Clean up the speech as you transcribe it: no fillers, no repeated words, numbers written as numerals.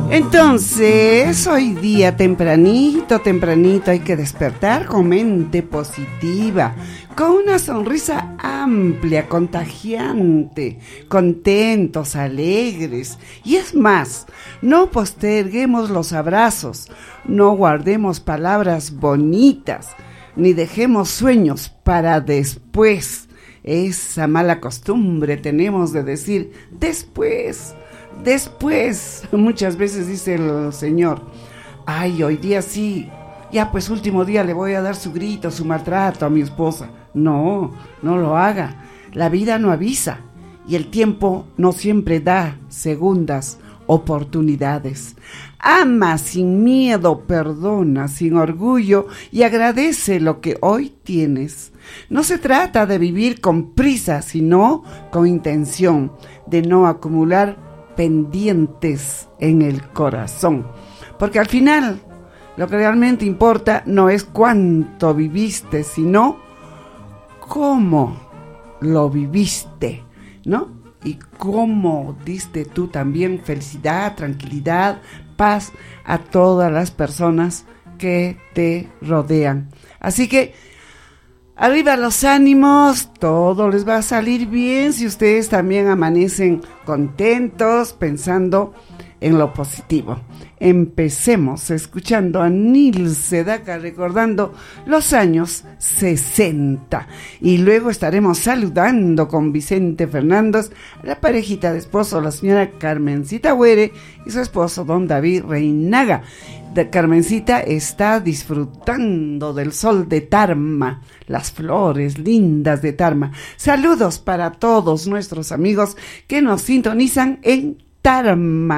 Entonces, hoy día tempranito hay que despertar con mente positiva, con una sonrisa amplia, contagiante, contentos, alegres. Y es más, no posterguemos los abrazos, no guardemos palabras bonitas, ni dejemos sueños para después. Esa mala costumbre tenemos de decir después. Muchas veces dice el Señor, ay, hoy día sí, ya pues último día le voy a dar su grito, su maltrato a mi esposa. No lo haga. La vida no avisa y el tiempo no siempre da segundas oportunidades. Ama sin miedo, perdona sin orgullo y agradece lo que hoy tienes. No se trata de vivir con prisa, sino con intención de no acumular pendientes en el corazón, porque al final lo que realmente importa no es cuánto viviste, sino cómo lo viviste, ¿no? Y cómo diste tú también felicidad, tranquilidad, paz a todas las personas que te rodean. Así que arriba los ánimos, todo les va a salir bien si ustedes también amanecen contentos, pensando en lo positivo. Empecemos escuchando a Nils Sedaka recordando los años 60 y luego estaremos saludando con Vicente Fernández, la parejita de esposo, la señora Carmencita Huere y su esposo don David Reinaga. Carmencita está disfrutando del sol de Tarma, las flores lindas de Tarma. Saludos para todos nuestros amigos que nos sintonizan en Tarma.